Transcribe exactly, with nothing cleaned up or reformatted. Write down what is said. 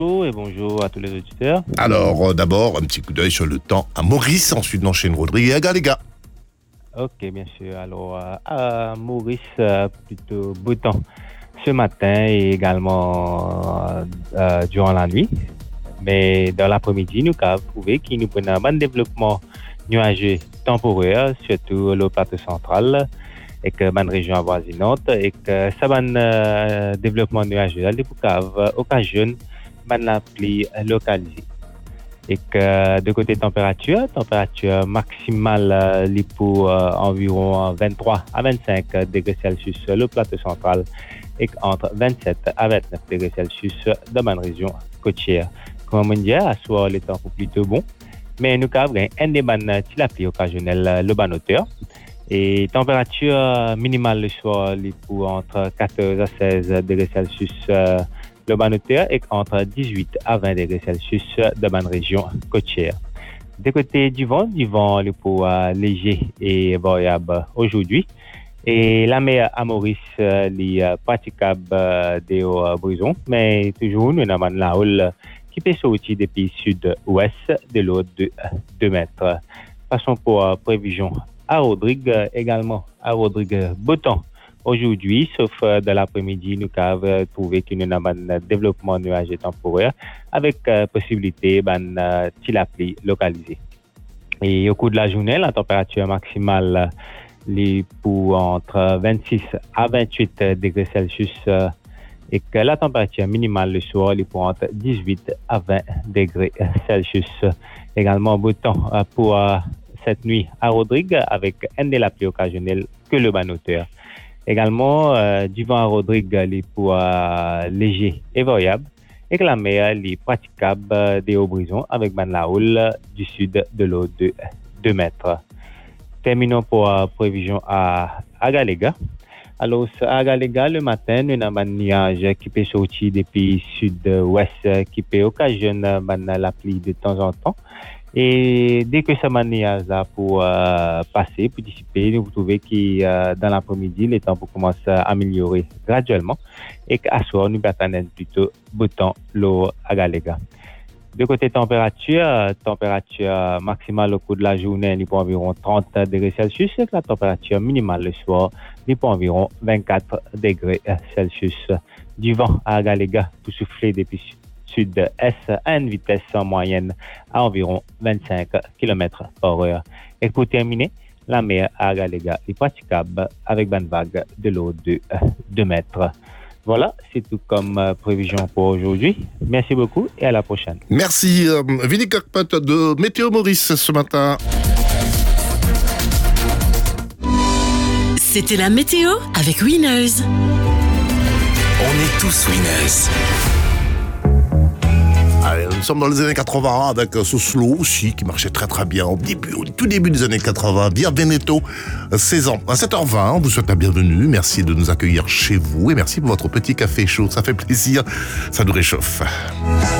Bonjour et bonjour à tous les auditeurs. Alors, euh, d'abord, un petit coup d'œil sur le temps à Maurice, ensuite on enchaîne Rodrigue et Aga, les gars. Ok, bien sûr. Alors, euh, à Maurice, euh, plutôt beau temps ce matin et également euh, euh, durant la nuit. Mais dans l'après-midi, nous avons trouvé qu'il nous prenait un bon développement nuageux temporaire, surtout le plateau central et que bonne région avoisinante et que ça bon euh, développement nuageux là, pour occasionne bonne la pluie localisée. Et que de côté température, température maximale euh, les pour euh, environ vingt-trois à vingt-cinq degrés Celsius sur le plateau central et entre vingt-sept à vingt-neuf degrés Celsius dans ma région côtière. Comme on dit, à soir, les temps sont plutôt bons, mais nous avons un des bonnes la pluie occasionnelle, le ban hauteur. Et température minimale le soir, les pour entre quatorze à seize degrés Celsius euh, le ban hauteur et entre dix-huit à vingt degrés Celsius de bonne région côtière. De côté du vent, du vent le pour euh, léger et variable aujourd'hui. Et la mer à Maurice, euh, les euh, praticable euh, des euh, brisons, mais toujours nous avons la houle qui peut sortir des pays sud-ouest de l'eau de deux mètres. Passons pour euh, prévision à Rodrigue, euh, également à Rodrigue, beau temps. Aujourd'hui, sauf euh, de l'après-midi, nous avons trouvé qu'il y a un développement nuageux temporaire avec euh, possibilité d'un euh, la pluie localisée. Et au cours de la journée, la température maximale les pour entre vingt-six à vingt-huit degrés Celsius euh, et que la température minimale le soir les pour entre dix-huit à vingt degrés Celsius. Également beau temps euh, pour euh, cette nuit à Rodrigue avec un de la pluie occasionnelle que le ban hauteur. Également, euh, du vent à Rodrigue, les pour euh, léger et variable, et que la mer est praticable euh, des hauts brisons avec ban la houle du sud de l'eau de deux mètres. Terminons pour euh, prévision à Agalega. Alors, à Agalega, le matin, nous avons un nuage qui peut sortir des pays sud-ouest qui peut occasionner la pluie de temps en temps. Et dès que ce nuage là pour euh, passer, pour dissiper, vous trouvez que euh, dans l'après-midi, les temps commencent à améliorer graduellement et qu'à soir, nous attendons plutôt beau temps l'eau à Galega. De côté température, température maximale au cours de la journée, il est pour environ trente degrés Celsius et la température minimale le soir, il est pour environ vingt-quatre degrés Celsius. Du vent à Galega pour souffler depuis sud-est à une vitesse en moyenne à environ vingt-cinq kilomètres par heure. Et pour terminer, la mer à Galega est praticable avec une vague de l'eau de deux mètres. Voilà, c'est tout comme euh, prévision pour aujourd'hui. Merci beaucoup et à la prochaine. Merci, euh, Vinny Kirkpat de Météo Maurice ce matin. C'était la météo avec Winners. On est tous winners. Allez, nous sommes dans les années quatre-vingts avec ce slow aussi qui marchait très très bien au début, au tout début des années quatre-vingts. Via Veneto, seize ans. À sept heures vingt, on vous souhaite la bienvenue. Merci de nous accueillir chez vous et merci pour votre petit café chaud. Ça fait plaisir, ça nous réchauffe.